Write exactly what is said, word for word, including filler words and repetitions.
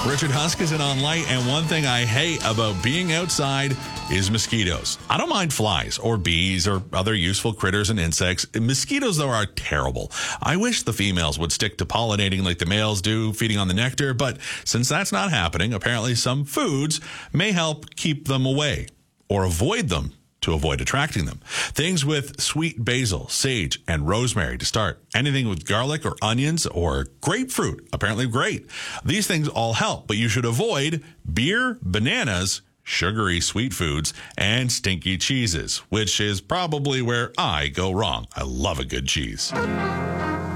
Richard Husk is in on light, and one thing I hate about being outside is mosquitoes. I don't mind flies or bees or other useful critters and insects. Mosquitoes, though, are terrible. I wish the females would stick to pollinating like the males do, feeding on the nectar, but since that's not happening, apparently some foods may help keep them away or avoid them to avoid attracting them. Things with sweet basil, sage, and rosemary to start. Anything with garlic or onions or grapefruit, apparently great. These things all help, but you should avoid beer, bananas, sugary sweet foods, and stinky cheeses, which is probably where I go wrong. I love a good cheese.